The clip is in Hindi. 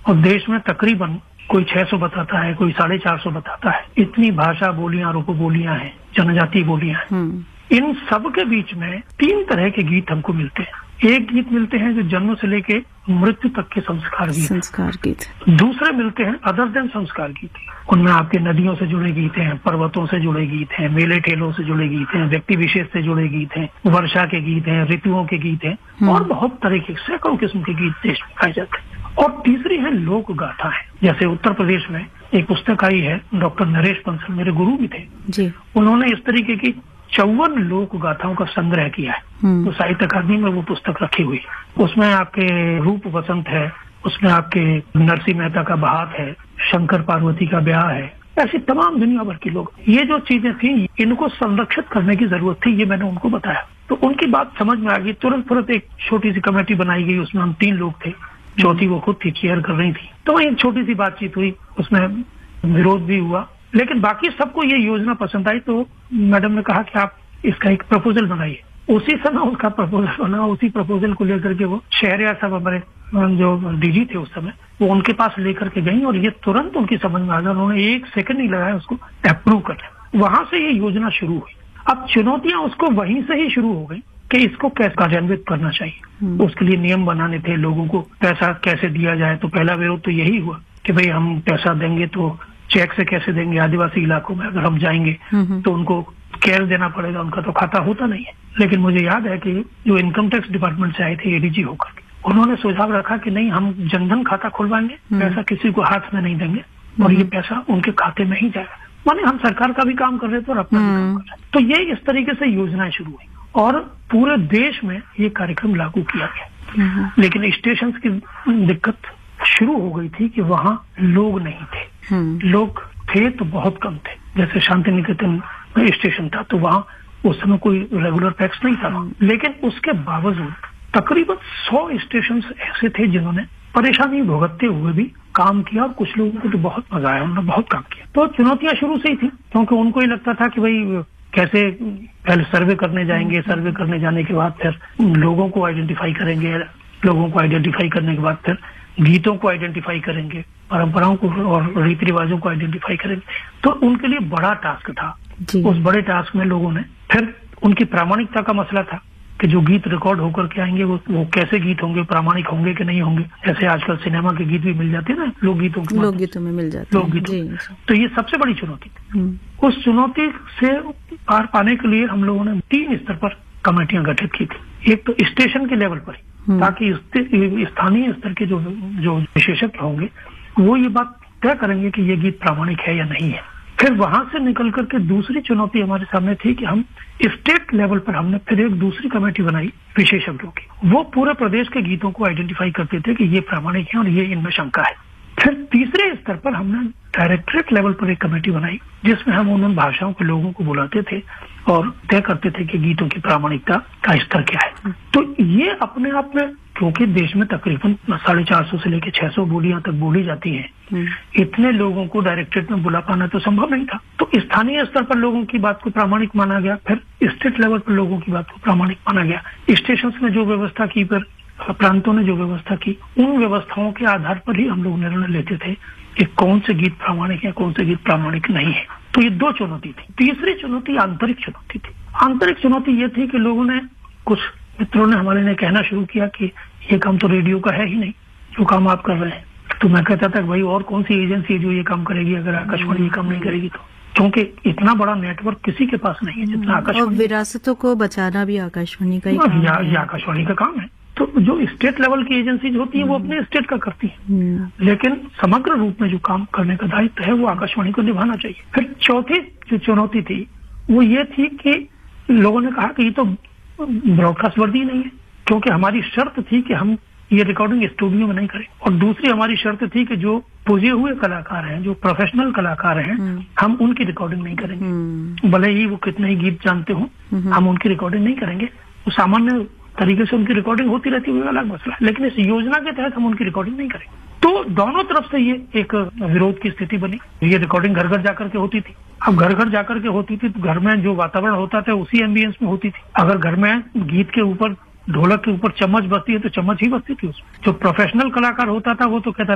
और देश में तकरीबन कोई 600 बताता है, कोई 450 बताता है। इतनी भाषा बोलियां और उपबोलियां हैं, जनजातीय बोलियां हैं। इन सब के बीच में 3 तरह के गीत हमको मिलते हैं। एक गीत मिलते हैं जो जन्म से लेके मृत्यु तक के संस्कार गीत। दूसरे मिलते हैं अदर देन संस्कार गीत। उनमें आपके नदियों से जुड़े गीत हैं, पर्वतों से जुड़े गीत हैं, मेले ठेलों से जुड़े गीत हैं, व्यक्ति विशेष से जुड़े गीत हैं, वर्षा के गीत हैं, ऋतुओं के गीत हैं और बहुत तरह के सैकड़ों किस्म के गीत देश में पाए जाते हैं। और तीसरी है लोक गाथा है। जैसे उत्तर प्रदेश में एक पुस्तक आई है, डॉक्टर नरेश बंसल मेरे गुरु भी थे जी। उन्होंने इस तरीके की 54 लोक गाथाओं का संग्रह किया है। तो साहित्य अकादमी में वो पुस्तक रखी हुई है। उसमें आपके रूप वसंत है, उसमें आपके नरसिंह मेहता का बहात है, शंकर पार्वती का ब्याह है, ऐसी तमाम दुनिया भर की लोग। ये जो चीजें थी इनको संरक्षित करने की जरूरत थी, ये मैंने उनको बताया। तो उनकी बात समझ में आ गई। तुरंत एक छोटी सी कमेटी बनाई गई, उसमें हम 3 लोग थे, चौथी वो खुद थी, चेयर कर रही थी। तो वही छोटी सी बातचीत हुई, उसमें विरोध भी हुआ, लेकिन बाकी सबको ये योजना पसंद आई। तो मैडम ने कहा कि आप इसका एक प्रपोजल बनाइए। उसी समय उसका प्रपोजल बना। उसी प्रपोजल को लेकर के वो शहरियार साहब हमारे जो डीजी थे उस समय, वो उनके पास लेकर के गई और ये तुरंत उनकी समझ में आ गया। उन्होंने 1 सेकंड नहीं लगाया उसको अप्रूव करने। वहां से ये योजना शुरू हुई। अब चुनौतियां उसको वहीं से ही शुरू हो गई कि इसको कैसे कार्यान्वित करना चाहिए। उसके लिए नियम बनाने थे, लोगों को पैसा कैसे दिया जाए। तो पहला विरोध तो यही हुआ कि भाई हम पैसा देंगे तो चेक से कैसे देंगे। आदिवासी इलाकों में अगर हम जाएंगे तो उनको कैश देना पड़ेगा, उनका तो खाता होता नहीं है। लेकिन मुझे याद है कि जो इनकम टैक्स डिपार्टमेंट से आए थे एडीजी होकर, उन्होंने सुझाव रखा कि नहीं, हम जनधन खाता खुलवाएंगे, पैसा किसी को हाथ में नहीं देंगे और ये पैसा उनके खाते में ही जाएगा। माने हम सरकार का भी काम कर रहे थे और अपना भी काम कर रहे थे। तो ये इस तरीके से योजनाएं शुरू हुई और पूरे देश में ये कार्यक्रम लागू किया गया। लेकिन स्टेशन की दिक्कत शुरू हो गई थी कि वहाँ लोग नहीं थे। लोग थे तो बहुत कम थे। जैसे शांति निकेतन में स्टेशन था तो वहाँ उस समय कोई रेगुलर टैक्स नहीं था। लेकिन उसके बावजूद तकरीबन 100 स्टेशन ऐसे थे जिन्होंने परेशानी भुगतते हुए भी काम किया और कुछ लोगों को तो बहुत मजा आया, उन्होंने बहुत काम किया। तो चुनौतियां शुरू से ही थी, क्योंकि उनको ही लगता था कि भाई कैसे पहले सर्वे करने जाएंगे, सर्वे करने जाने के बाद फिर लोगों को आइडेंटिफाई करेंगे, लोगों को आइडेंटिफाई करने के बाद फिर गीतों को आइडेंटिफाई करेंगे, परंपराओं को और रीति रिवाजों को आइडेंटिफाई करेंगे। तो उनके लिए बड़ा टास्क था। उस बड़े टास्क में लोगों ने फिर उनकी प्रामाणिकता का मसला था कि जो गीत रिकॉर्ड होकर के आएंगे वो कैसे गीत होंगे, प्रामाणिक होंगे कि नहीं होंगे। जैसे आजकल सिनेमा के गीत भी मिल जाते हैं ना, लोकगीतों में मिल जाते हैं लोकगीत। तो ये सबसे बड़ी चुनौती थी। उस चुनौती से पार पाने के लिए हम लोगों ने 3 स्तर पर कमेटियां गठित की थी। एक तो स्टेशन के लेवल पर, ताकि स्थानीय स्तर के जो विशेषज्ञ होंगे वो ये बात तय करेंगे कि ये गीत प्रामाणिक है या नहीं है। फिर वहां से निकल करके दूसरी चुनौती हमारे सामने थी कि हम स्टेट लेवल पर हमने फिर एक दूसरी कमेटी बनाई विशेषज्ञों की। वो पूरे प्रदेश के गीतों को आइडेंटिफाई करते थे कि ये प्रामाणिक है और ये इनमें शंका है। फिर तीसरे स्तर पर हमने डायरेक्टरेट लेवल पर एक कमेटी बनाई जिसमें हम उन भाषाओं के लोगों को बुलाते थे और तय करते थे कि गीतों की प्रामाणिकता का स्तर क्या है। तो ये अपने आप में, क्योंकि देश में तकरीबन 450 से लेकर 600 बोलियां तक बोली जाती हैं, इतने लोगों को डायरेक्टरेट में बुला पाना तो संभव नहीं था। तो स्थानीय स्तर पर लोगों की बात को प्रामाणिक माना गया, फिर स्टेट लेवल पर लोगों की बात को प्रामाणिक माना गया। स्टेशन में जो व्यवस्था की, फिर प्रांतों ने जो व्यवस्था की, उन व्यवस्थाओं के आधार पर ही हम लोग निर्णय लेते थे कि कौन से गीत प्रामाणिक है, कौन से गीत प्रामाणिक नहीं है। तो ये 2 चुनौती थी। तीसरी चुनौती आंतरिक चुनौती थी। आंतरिक चुनौती ये थी कि लोगों ने, कुछ मित्रों ने हमारे ने कहना शुरू किया कि ये काम तो रेडियो का है ही नहीं, जो काम आप कर रहे हैं। तो मैं कहता था कि भाई और कौन सी एजेंसी है जो ये काम करेगी अगर आकाशवाणी ये काम नहीं करेगी तो, क्योंकि इतना बड़ा नेटवर्क किसी के पास नहीं है जितना आकाशवाणी। और विरासतों को बचाना भी आकाशवाणी का ही काम है। ये आकाशवाणी का काम है। तो जो स्टेट लेवल की एजेंसी होती है वो अपने स्टेट का करती है, लेकिन समग्र रूप में जो काम करने का दायित्व है वो आकाशवाणी को निभाना चाहिए। फिर चौथी जो चुनौती थी वो ये थी कि लोगों ने कहा कि ये तो ब्रॉडकास्ट वर्दी नहीं है, क्योंकि हमारी शर्त थी कि हम ये रिकॉर्डिंग स्टूडियो में नहीं करें। और दूसरी हमारी शर्त थी कि जो पुजे हुए कलाकार हैं, जो प्रोफेशनल कलाकार हैं, हम उनकी रिकॉर्डिंग नहीं करेंगे। भले ही वो कितने ही गीत जानते हो, हम उनकी रिकॉर्डिंग नहीं करेंगे। वो सामान्य तरीके से उनकी रिकॉर्डिंग होती रहती है, अलग मसला है, लेकिन इस योजना के तहत हम उनकी रिकॉर्डिंग नहीं करेंगे। तो दोनों तरफ से ये एक विरोध की स्थिति बनी। ये रिकॉर्डिंग घर घर जाकर के होती थी। अब घर घर जाकर के होती थी तो घर में जो वातावरण होता था उसी एम्बियंस में होती थी। अगर घर में गीत के ऊपर, ढोलक के ऊपर चम्मच बजती है तो चम्मच ही बजती थी उसमें। जो प्रोफेशनल कलाकार होता था वो तो कहता